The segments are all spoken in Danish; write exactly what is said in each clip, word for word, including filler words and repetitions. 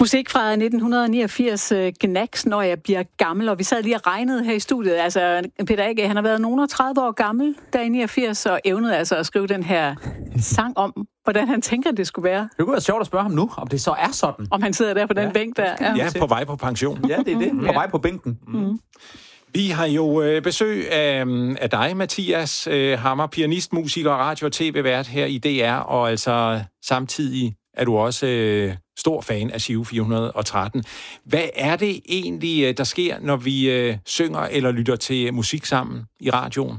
Musik fra nitten niogfirs, uh, Gnags, Når jeg bliver gammel, og vi sad lige og regnede her i studiet. Altså, Peter Age, han har været nogen og tredive år gammel, der i niogfirs, og evnede altså at skrive den her sang om, hvordan han tænker, det skulle være. Det kunne være sjovt at spørge ham nu, om det så er sådan. Om han sidder der på den ja. bænk der. Ja, ja, på vej på pension. Ja, det er det. På ja. vej på bænken. Mm. Vi har jo øh, besøg af, af dig, Mathias øh, Hammer, pianist, musiker og radio- og tv-vært her i D R, og altså samtidig er du også øh, stor fan af Giro fire hundrede og tretten. Hvad er det egentlig, der sker, når vi øh, synger eller lytter til musik sammen i radioen?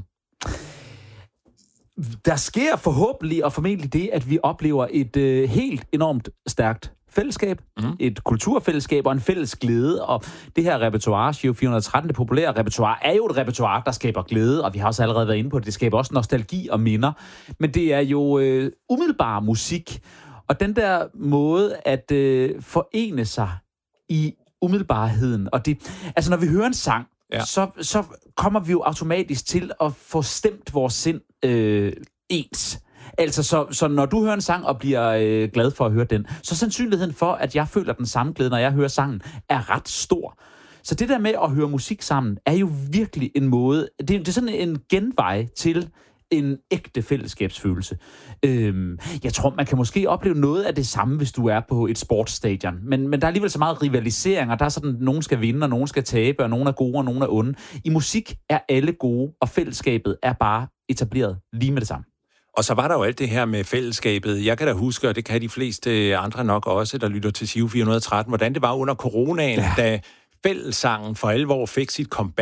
Der sker forhåbentlig og formentlig det, at vi oplever et øh, helt enormt stærkt fællesskab, mm. et kulturfællesskab og en fælles glæde, og det her repertoire, Giro fire hundrede og tretten, det populære repertoire, er jo et repertoire, der skaber glæde, og vi har også allerede været inde på det, det skaber også nostalgi og minder, men det er jo øh, umiddelbar musik, og den der måde at øh, forene sig i umiddelbarheden, og det, altså når vi hører en sang, ja. så, så kommer vi jo automatisk til at få stemt vores sind øh, ens. Altså, så, så når du hører en sang og bliver øh, glad for at høre den, så sandsynligheden for, at jeg føler den samme glæde, når jeg hører sangen, er ret stor. Så det der med at høre musik sammen, er jo virkelig en måde, det, det er sådan en genvej til en ægte fællesskabsfølelse. Øhm, jeg tror, man kan måske opleve noget af det samme, hvis du er på et sportsstadion. Men, men der er alligevel så meget rivalisering, og der er sådan, at nogen skal vinde, og nogen skal tabe, og nogen er gode, og nogen er onde. I musik er alle gode, og fællesskabet er bare etableret lige med det samme. Og så var der jo alt det her med fællesskabet. Jeg kan da huske, og det kan de fleste andre nok også, der lytter til Giro fire hundrede og tretten, hvordan det var under coronaen, ja. da fællessangen for alvor fik sit comeback.